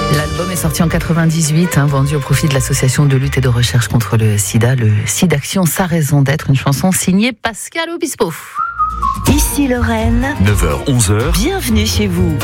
L'album est sorti en 98, vendu au profit de l'association de lutte et de recherche contre le sida, le SIDAction, sa raison d'être, une chanson signée Pascal Obispo. Ici Lorraine, 9h-11h, bienvenue chez vous.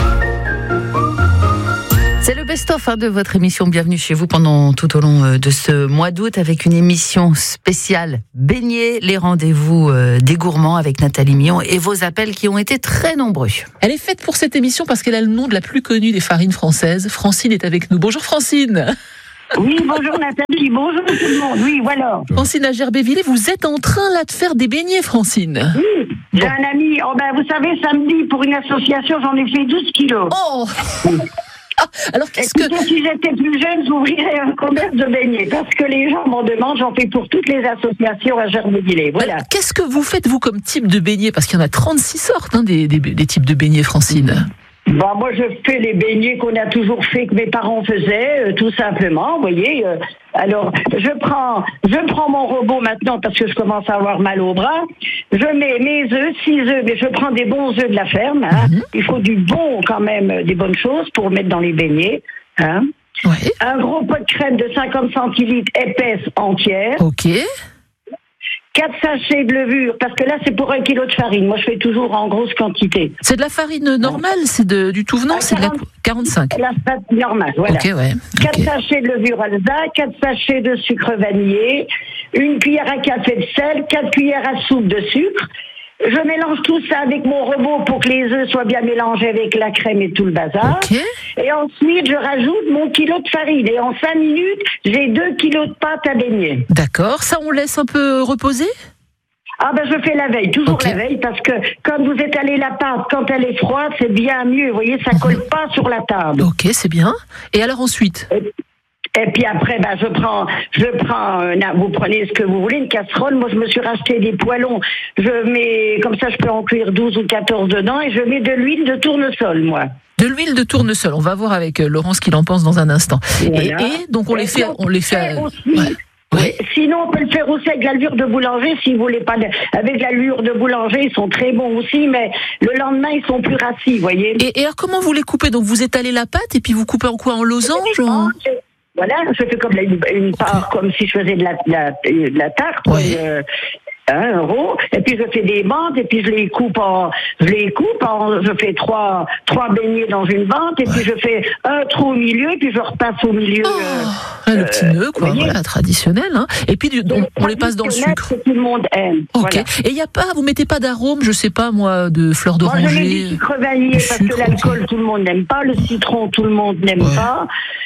C'est le best-of de votre émission Bienvenue chez vous pendant tout au long de ce mois d'août avec une émission spéciale baignée, les rendez-vous des gourmands avec Nathalie Millon et vos appels qui ont été très nombreux. Elle est faite pour cette émission parce qu'elle a le nom de la plus connue des farines françaises. Francine est avec nous. Bonjour Francine. Oui, bonjour Nathalie, bonjour tout le monde, oui, voilà. Francine à Gerbévillers, vous êtes en train là de faire des beignets, Francine. Oui, j'ai un ami, vous savez, samedi, pour une association, j'en ai fait 12 kilos. Oh. Alors qu'est-ce que... Si j'étais plus jeune, j'ouvrirais un commerce de beignets, parce que les gens m'en demandent, j'en fais pour toutes les associations à Gerbévillers, voilà. Alors, qu'est-ce que vous faites, vous, comme type de beignets? Parce qu'il y en a 36 sortes, des types de beignets, Francine. Moi, je fais les beignets qu'on a toujours fait, que mes parents faisaient, tout simplement, vous voyez. Alors, je prends mon robot maintenant parce que je commence à avoir mal au bras. Je mets mes œufs, 6 œufs, mais je prends des bons œufs de la ferme. Il faut du bon, quand même, des bonnes choses pour mettre dans les beignets. Ouais. Un gros pot de crème de 50 centilitres épaisse entière. Ok. 4 sachets de levure, parce que là, c'est pour 1 kilo de farine. Moi, je fais toujours en grosse quantité. C'est de la farine normale, c'est du tout venant, c'est de la 45. La farine normale, voilà. Ok, ouais. 4 sachets de levure Alsace, 4 sachets de sucre vanillé, 1 cuillère à café de sel, 4 cuillères à soupe de sucre. Je mélange tout ça avec mon robot pour que les œufs soient bien mélangés avec la crème et tout le bazar. Okay. Et ensuite, je rajoute mon kilo de farine. Et en 5 minutes, j'ai 2 kilos de pâte à baigner. D'accord. Ça, on laisse un peu reposer ? Je fais la veille, toujours la veille, parce que quand vous étalez la pâte, quand elle est froide, c'est bien mieux. Vous voyez, ça colle pas sur la table. Ok, c'est bien. Et alors ensuite ? Et puis après, je prends, vous prenez ce que vous voulez, une casserole. Moi, je me suis racheté des poêlons. Je mets, comme ça, je peux en cuire 12 ou 14 dedans, et je mets de l'huile de tournesol, moi. De l'huile de tournesol. On va voir avec Laurence qu'il en pense dans un instant. Voilà. Et donc, on les fait. Ouais. Sinon, on peut le faire aussi avec la levure de boulanger, si vous voulez pas. Avec la levure de boulanger, ils sont très bons aussi, mais le lendemain, ils sont plus rassis, vous voyez. Et alors, comment vous les coupez ? Donc, vous étalez la pâte et puis vous coupez en quoi ? En losange ? Voilà, je fais comme une part, comme si je faisais de la tarte. Ouais. €, et puis je fais des bandes, et puis je les coupe je fais trois beignets dans une bande, et puis je fais un trou au milieu, et puis je repasse au milieu. Le petit nœud, quoi, voilà, traditionnel, Et puis on les passe dans le sucre. Que tout le monde aime. Ok. Voilà. Et vous mettez pas d'arôme, je sais pas moi, de fleurs d'oranger. Moi je mets du sucre vanillé parce que l'alcool tout le monde n'aime pas, le citron tout le monde n'aime pas.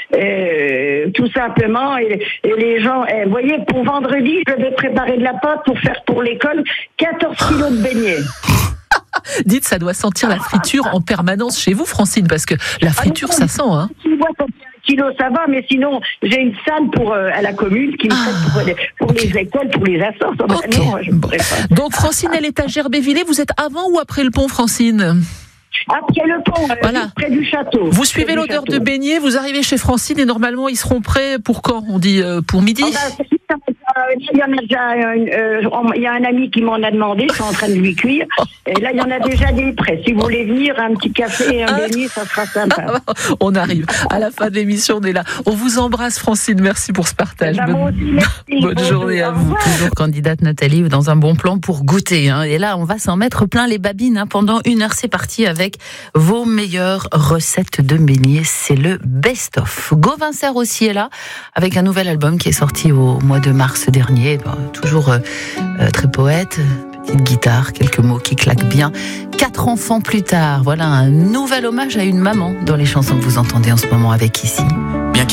Tout simplement, et les gens, vous voyez, pour vendredi, je vais préparer de la pâte pour faire pour l'école 14 kilos de beignets. Dites, ça doit sentir la friture en permanence chez vous, Francine, parce que la friture, ça sent, Si moi, quand c'est 1 kilo, ça va, mais sinon, j'ai une salle à la commune qui me fait pour les écoles, pour les assos. Okay. Non, je ne pourrais pas. Donc, Francine, elle est à Gerbévillers. Vous êtes avant ou après le pont, Francine ? Après le pont, voilà. Près du château. Vous suivez l'odeur de beignets, vous arrivez chez Francine et normalement ils seront prêts pour quand ? On dit pour midi ? Il y a un ami qui m'en a demandé, je suis en train de lui cuire. Et là, il y en a déjà des prêts. Si vous voulez venir, un petit café et un beignet, ça sera sympa. On arrive. À la fin de l'émission, on est là. On vous embrasse, Francine. Merci pour ce partage. Bonne journée à vous. Toujours candidate Nathalie dans un bon plan pour goûter. Et là, on va s'en mettre plein les babines. Pendant 1 heure, c'est parti avec vos meilleures recettes de beignets. C'est le best-of. Gauvin Serre aussi est là avec un nouvel album qui est sorti au mois de mars dernier. Toujours très poète, petite guitare, quelques mots qui claquent bien. 4 enfants plus tard, voilà un nouvel hommage à une maman dans les chansons que vous entendez en ce moment avec Ici.